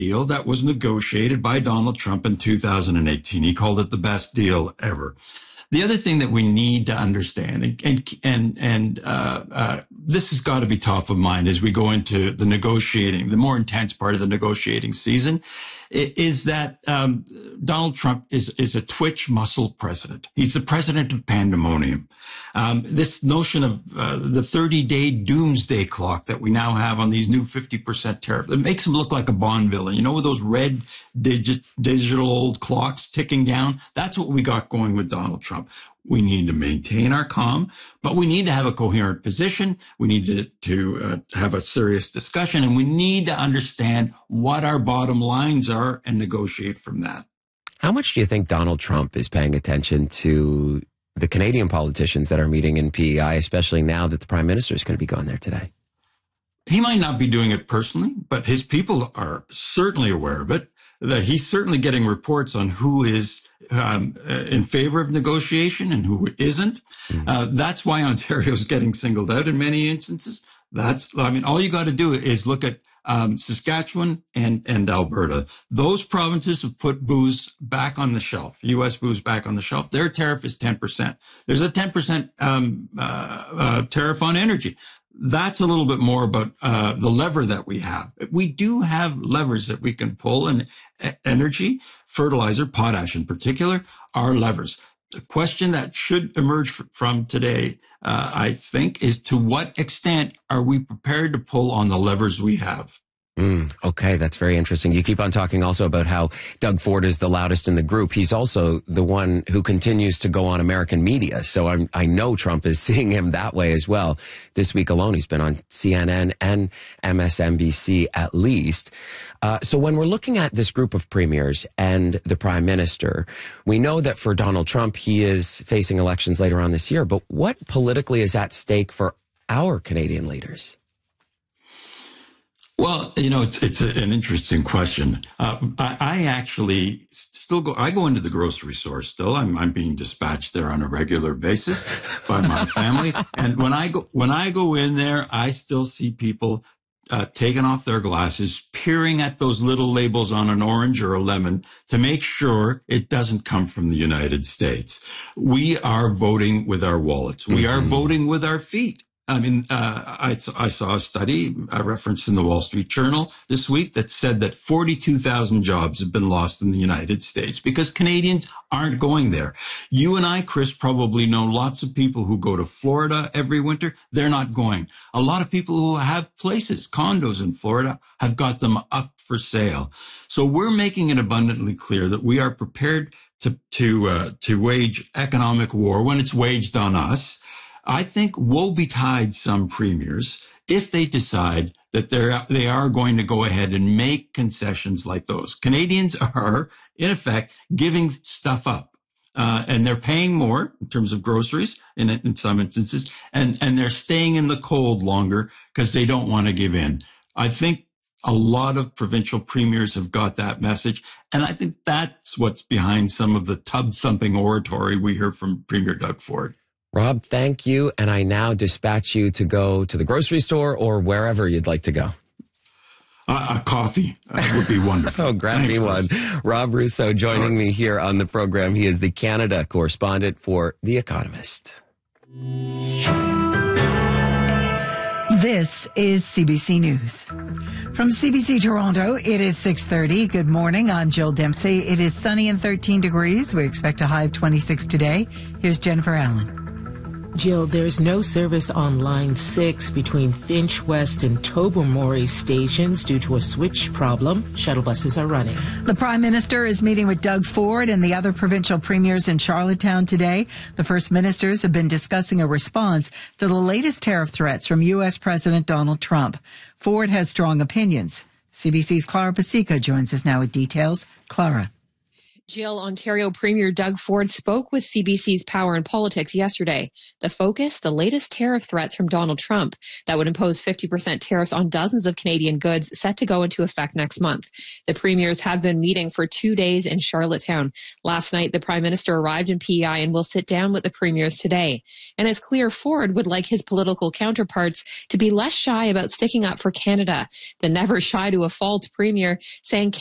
deal that was negotiated by Donald Trump in 2018. He called it the best deal ever. The other thing that we need to understand, and this has got to be top of mind as we go into the negotiating, the more intense part of the negotiating season, is that Donald Trump is a twitch muscle president. He's the president of pandemonium. This notion of the 30-day doomsday clock that we now have on these new 50% tariff, it makes him look like a Bond villain. You know, with those red digital old clocks ticking down? That's what we got going with Donald Trump. We need to maintain our calm, but we need to have a coherent position. We need to have a serious discussion, and we need to understand what our bottom lines are and negotiate from that. How much do you think Donald Trump is paying attention to the Canadian politicians that are meeting in PEI, especially now that the Prime Minister is going to be going there today? He might not be doing it personally, but his people are certainly aware of it. That he's certainly getting reports on who is in favor of negotiation and who isn't. That's why Ontario is getting singled out in many instances. All you got to do is look at Saskatchewan and Alberta. Those provinces have put booze back on the shelf, U.S. booze back on the shelf. Their tariff is 10%. There's a 10% tariff on energy. That's a little bit more about the lever that we have. We do have levers that we can pull, and energy, fertilizer, potash in particular, are levers. The question that should emerge from today, I think, is to what extent are we prepared to pull on the levers we have? Okay, that's very interesting. You keep on talking also about how Doug Ford is the loudest in the group. He's also the one who continues to go on American media. So I know Trump is seeing him that way as well. This week alone, he's been on CNN and MSNBC at least. So when we're looking at this group of premiers and the Prime Minister, we know that for Donald Trump, he is facing elections later on this year. But what politically is at stake for our Canadian leaders? Well, it's an interesting question. I actually still I go into the grocery store still. I'm being dispatched there on a regular basis by my family. And when I go in there, I still see people taking off their glasses, peering at those little labels on an orange or a lemon to make sure it doesn't come from the United States. We are voting with our wallets. We are voting with our feet. I saw a study referenced in the Wall Street Journal this week that said that 42,000 jobs have been lost in the United States because Canadians aren't going there. You and I, Chris, probably know lots of people who go to Florida every winter. They're not going. A lot of people who have places, condos in Florida, have got them up for sale. So we're making it abundantly clear that we are prepared to wage economic war when it's waged on us. I think woe betide some premiers if they decide that they are going to go ahead and make concessions like those. Canadians are, in effect, giving stuff up. And they're paying more in terms of groceries in some instances, and they're staying in the cold longer because they don't want to give in. I think a lot of provincial premiers have got that message, and I think that's what's behind some of the tub-thumping oratory we hear from Premier Doug Ford. Rob, thank you. And I now dispatch you to go to the grocery store or wherever you'd like to go. A coffee would be wonderful. Oh, grab me one. Rob Russo joining me here on the program. He is the Canada correspondent for The Economist. This is CBC News. From CBC Toronto, it is 6:30. Good morning. I'm Jill Dempsey. It is sunny and 13 degrees. We expect a high of 26 today. Here's Jennifer Allen. Jill, there's no service on Line 6 between Finch West and Tobermory stations due to a switch problem. Shuttle buses are running. The Prime Minister is meeting with Doug Ford and the other provincial premiers in Charlottetown today. The First Ministers have been discussing a response to the latest tariff threats from U.S. President Donald Trump. Ford has strong opinions. CBC's Clara Pasica joins us now with details. Clara. Jill, Ontario Premier Doug Ford spoke with CBC's Power and Politics yesterday. The focus, the latest tariff threats from Donald Trump that would impose 50% tariffs on dozens of Canadian goods set to go into effect next month. The premiers have been meeting for 2 days in Charlottetown. Last night, the Prime Minister arrived in PEI and will sit down with the premiers today. And it's clear Ford would like his political counterparts to be less shy about sticking up for Canada. The never shy to a fault premier saying